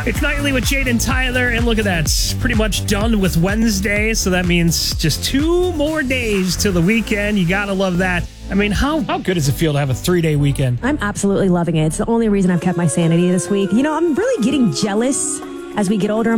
It's Nightly with Jade and Tyler, and look at that. Pretty much done with Wednesday, so that means just 2 more days till the weekend. You gotta love that. I mean, how good does it feel to have a 3-day weekend? I'm absolutely loving it. It's the only reason I've kept my sanity this week. You know, I'm really getting jealous as we get older.